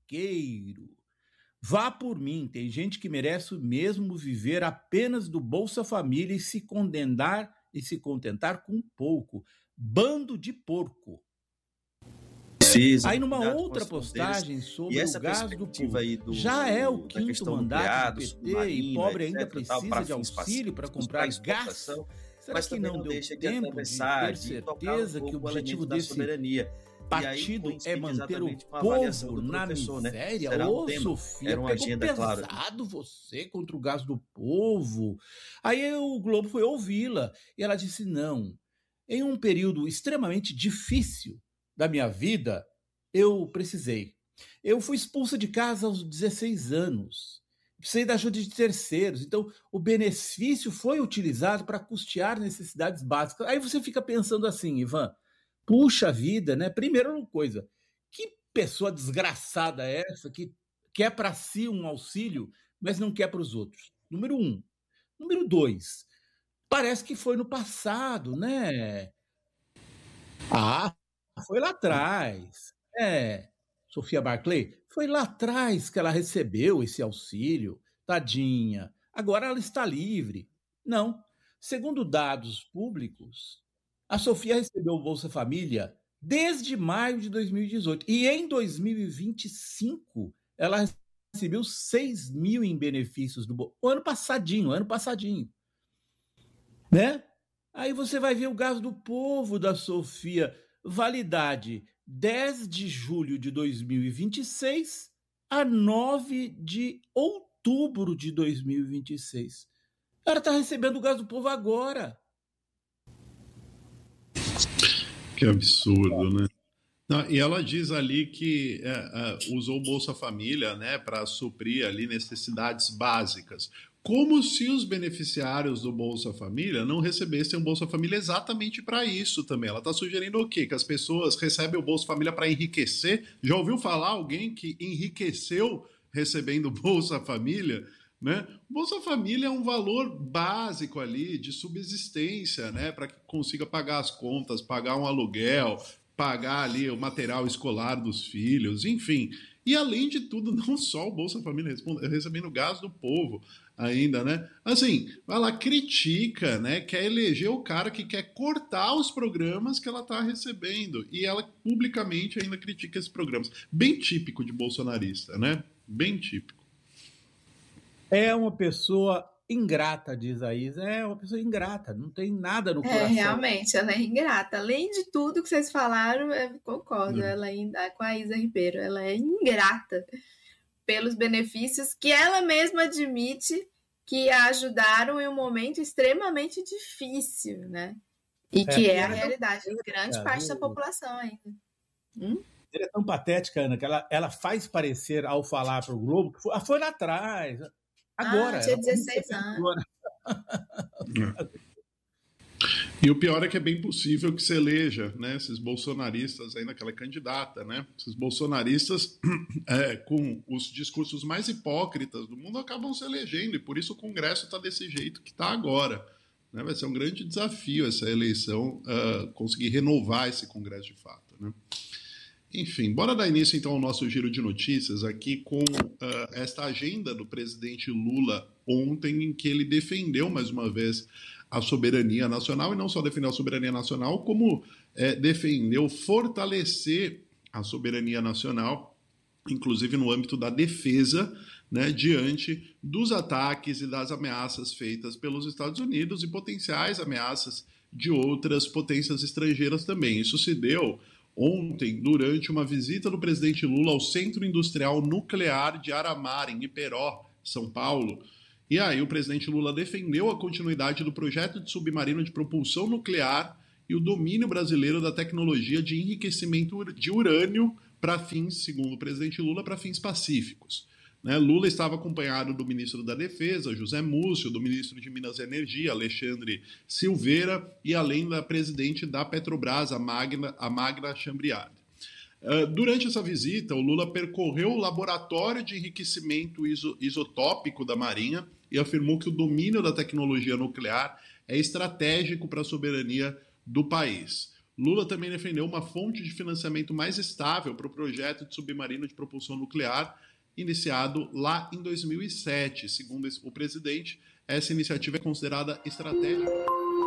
banqueiro. Vá por mim, tem gente que merece mesmo viver apenas do Bolsa Família e se contentar com pouco. Bando de porco. Precisa Aí ter numa cuidado com outra as fronteiras. postagem E sobre o essa gás do perspectiva povo, aí já é o da quinto questão mandato nuclear, do do PT e submarino, pobre ainda etc, tal, precisa para de fins auxílio para pacíficos, para comprar gás? exportação, Será mas que também não não deu deixa de tempo de atravessar, ter de tocar um certeza que o pouco o objetivo elemento da desse soberania. E aí partido é coincide manter o exatamente com a avaliação povo do na professor, né? miséria? Será um Ô, tema, Sofia, era uma pegou agenda, claro. pesado você contra o gás do povo. Aí o Globo foi ouvi-la e ela disse: não, em um período extremamente difícil da minha vida, eu precisei. Eu fui expulsa de casa aos 16 anos. Precisei da ajuda de terceiros. Então, o benefício foi utilizado para custear necessidades básicas. Aí você fica pensando assim, Ivan, puxa vida, né? Primeira coisa, que pessoa desgraçada é essa que quer para si um auxílio, mas não quer para os outros? Número um. Número dois, parece que foi no passado, né? Ah, foi lá atrás. É, Sofia Barclay, foi lá atrás que ela recebeu esse auxílio, tadinha. Agora ela está livre. Não. Segundo dados públicos, a Sofia recebeu o Bolsa Família desde maio de 2018. E em 2025, ela recebeu 6 mil em benefícios do Bolsa. Ano passadinho, né? Aí você vai ver o gás do povo da Sofia, validade 10 de julho de 2026 a 9 de outubro de 2026. Ela está recebendo o gás do povo agora. Que absurdo, né? Não, e ela diz ali que usou o Bolsa Família, né, para suprir ali necessidades básicas. Como se os beneficiários do Bolsa Família não recebessem o Bolsa Família exatamente para isso também. Ela está sugerindo o quê? Que as pessoas recebem o Bolsa Família para enriquecer? Já ouviu falar alguém que enriqueceu recebendo o Bolsa Família? Né? O Bolsa Família é um valor básico ali de subsistência, né, para que consiga pagar as contas, pagar um aluguel, pagar ali o material escolar dos filhos, enfim. E além de tudo, não só o Bolsa Família recebendo gás do povo ainda, né? Assim, ela critica, né? Quer eleger o cara que quer cortar os programas que ela está recebendo. E ela publicamente ainda critica esses programas. Bem típico de bolsonarista, né? Bem típico. É uma pessoa ingrata, diz a Isa. É uma pessoa ingrata, não tem nada no coração. Realmente, ela é ingrata. Além de tudo que vocês falaram, eu concordo, ela ainda com a Isa Ribeiro, ela é ingrata pelos benefícios que ela mesma admite que a ajudaram em um momento extremamente difícil, né? E que é a realidade de grande parte da população ainda. Ela é tão patética, Ana, que ela faz parecer, ao falar para o Globo, que foi lá atrás. Agora. Tinha 16 anos. E o pior é que é bem possível que se eleja, né, esses bolsonaristas aí naquela candidata, né? Esses bolsonaristas com os discursos mais hipócritas do mundo acabam se elegendo e por isso o Congresso está desse jeito que está agora. Né? Vai ser um grande desafio essa eleição, conseguir renovar esse Congresso de fato, né? Enfim, bora dar início então ao nosso giro de notícias aqui com esta agenda do presidente Lula ontem, em que ele defendeu mais uma vez a soberania nacional, e não só defendeu a soberania nacional, como defendeu fortalecer a soberania nacional, inclusive no âmbito da defesa, né, diante dos ataques e das ameaças feitas pelos Estados Unidos e potenciais ameaças de outras potências estrangeiras também. Isso se deu ontem, durante uma visita do presidente Lula ao Centro Industrial Nuclear de Aramar, em Iperó, São Paulo. E aí o presidente Lula defendeu a continuidade do projeto de submarino de propulsão nuclear e o domínio brasileiro da tecnologia de enriquecimento de urânio para fins, segundo o presidente Lula, para fins pacíficos. Né? Lula estava acompanhado do ministro da Defesa, José Múcio, do ministro de Minas e Energia, Alexandre Silveira, e além da presidente da Petrobras, a Magda Chambriard. Durante essa visita, o Lula percorreu o laboratório de enriquecimento isotópico da Marinha e afirmou que o domínio da tecnologia nuclear é estratégico para a soberania do país. Lula também defendeu uma fonte de financiamento mais estável para o projeto de submarino de propulsão nuclear, iniciado lá em 2007. Segundo o presidente, essa iniciativa é considerada estratégica.